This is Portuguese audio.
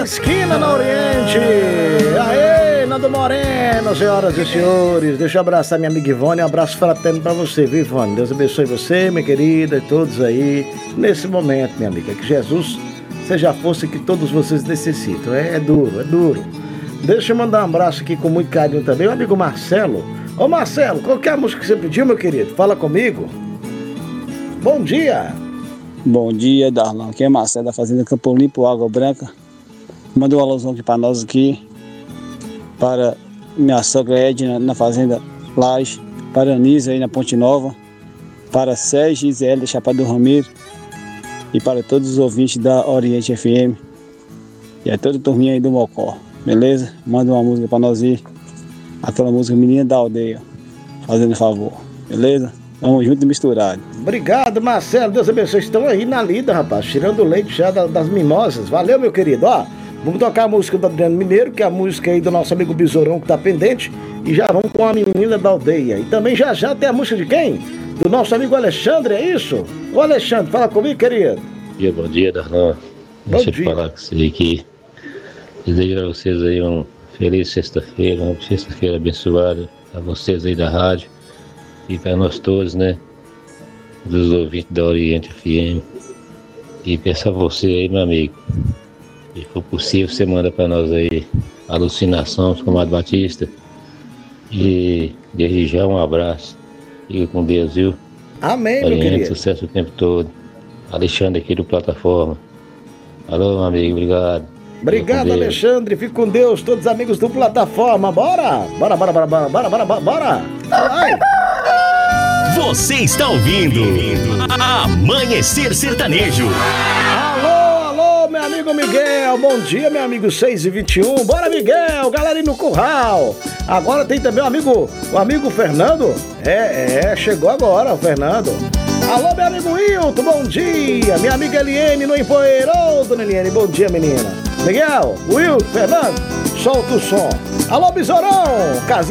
esquina na Oriente. Aê, Nando Moreno, senhoras e senhores. Deixa eu abraçar minha amiga Ivone. Um abraço fraterno pra você, viu, Ivone? Deus abençoe você, minha querida, e todos aí. Nesse momento, minha amiga, que Jesus seja a força que todos vocês necessitam. É duro, é duro. Deixa eu mandar um abraço aqui com muito carinho também. O amigo Marcelo. Ô Marcelo, qual que é a música que você pediu, meu querido? Fala comigo. Bom dia. Bom dia, Darlan. Aqui é Marcelo da Fazenda Campo Limpo, Água Branca. Manda um alusão aqui para nós aqui. Para minha sogra Edna na Fazenda Laje. Para Anisa aí na Ponte Nova. Para Sérgio Gisele da Chapada do Ramiro. E para todos os ouvintes da Oriente FM. E a toda a turminha aí do Mocó. Beleza? Manda uma música para nós ir. Aquela música Menina da Aldeia. Fazendo favor. Beleza? Vamos junto e misturado. Obrigado, Marcelo. Deus abençoe. Estão aí na lida, rapaz. Tirando o leite já das mimosas. Valeu, meu querido. Ó, vamos tocar a música do Adriano Mineiro, que é a música aí do nosso amigo Besourão, que tá pendente. E já vamos com a Menina da Aldeia. E também já tem a música de quem? Do nosso amigo Alexandre, é isso? Ô, Alexandre, fala comigo, querido. Bom dia, Darlan. Deixa eu falar com você aqui. Desejo a vocês aí uma feliz sexta-feira, uma sexta-feira abençoada. A vocês aí da rádio. E para nós todos, né? Dos ouvintes da Oriente FM. E peço a você aí, meu amigo. Se for possível, você manda para nós aí Alucinação, do Comadre Batista. E desde já um abraço. Fica com Deus, viu? Amém, Oriente, meu querido. sucesso o tempo todo. Alexandre aqui do Plataforma. Alô, meu amigo, obrigado. Obrigado, Alexandre. Fique com Deus, todos os amigos do Plataforma. Bora! Bora! Vai! Você está ouvindo Amanhecer Sertanejo. Alô, meu amigo Miguel. Bom dia, meu amigo 6h21. Bora, Miguel, galera aí no curral. Agora tem também o amigo Fernando. Chegou agora o Fernando. Alô, meu amigo Wilton, bom dia. Minha amiga Eliene no Empoeiro. Ô, dona Eliene, bom dia, menina. Miguel, Wilton, Fernando, solta o som. Alô, Besourão,